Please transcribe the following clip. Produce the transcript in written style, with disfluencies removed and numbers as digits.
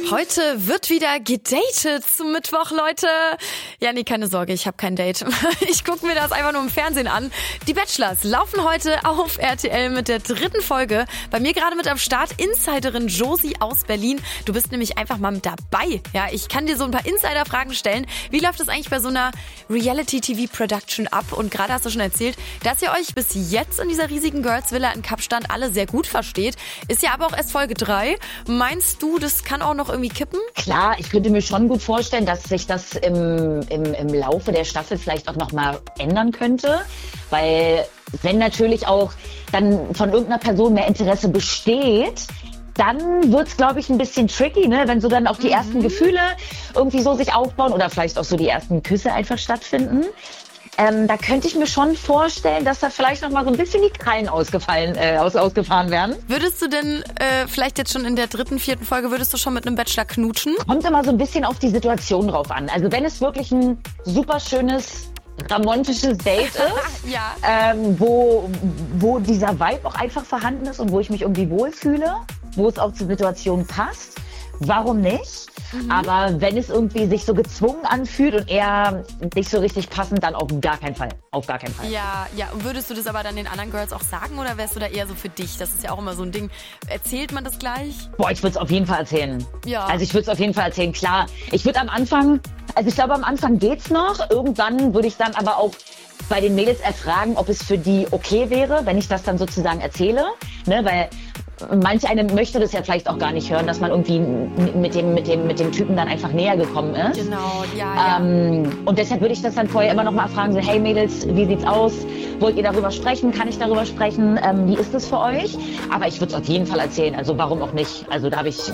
Heute wird wieder gedatet zum Mittwoch, Leute. Ja, nee, keine Sorge, ich habe kein Date. Ich gucke mir das einfach nur im Fernsehen an. Die Bachelors laufen heute auf RTL mit der 3. Folge. Bei mir gerade mit am Start Insiderin Josie aus Berlin. Du bist nämlich einfach mal mit dabei. Ja, ich kann dir so ein paar Insider-Fragen stellen. Wie läuft das eigentlich bei so einer Reality-TV-Production ab? Und gerade hast du schon erzählt, dass ihr euch bis jetzt in dieser riesigen Girls-Villa in Kapstadt alle sehr gut versteht. Ist ja aber auch erst Folge 3. Meinst du, das kann auch noch irgendwie kippen? Klar, ich könnte mir schon gut vorstellen, dass sich das im Laufe der Staffel vielleicht auch nochmal ändern könnte. Weil wenn natürlich auch dann von irgendeiner Person mehr Interesse besteht, dann wird's, glaube ich, ein bisschen tricky, ne? Wenn so dann auch die ersten Gefühle irgendwie so sich aufbauen oder vielleicht auch so die ersten Küsse einfach stattfinden. Da könnte ich mir schon vorstellen, dass da vielleicht noch mal so ein bisschen die Krallen ausgefahren werden. Würdest du denn vielleicht jetzt schon in der 3., 4. Folge, würdest du schon mit einem Bachelor knutschen? Kommt immer so ein bisschen auf die Situation drauf an. Also wenn es wirklich ein super schönes, romantisches Date ist, ja. Wo dieser Vibe auch einfach vorhanden ist und wo ich mich irgendwie wohlfühle, wo es auch zur Situation passt, warum nicht? Aber wenn es irgendwie sich so gezwungen anfühlt und eher nicht so richtig passend, dann auf gar keinen Fall. Auf gar keinen Fall. Ja, ja. Und würdest du das aber dann den anderen Girls auch sagen oder wärst du da eher so für dich? Das ist ja auch immer so ein Ding. Erzählt man das gleich? Boah, ich würde es auf jeden Fall erzählen. Ja. Also ich würde es auf jeden Fall erzählen, klar. Ich würde am Anfang geht's noch. Irgendwann würde ich dann aber auch bei den Mädels erfragen, ob es für die okay wäre, wenn ich das dann sozusagen erzähle. Ne, weil manch eine möchte das ja vielleicht auch gar nicht hören, dass man irgendwie mit dem Typen dann einfach näher gekommen ist. Genau, ja. Und deshalb würde ich das dann vorher immer noch mal fragen, so, hey Mädels, wie sieht's aus? Wollt ihr darüber sprechen? Kann ich darüber sprechen? Wie ist das für euch? Aber ich würde es auf jeden Fall erzählen, also warum auch nicht? Also da habe ich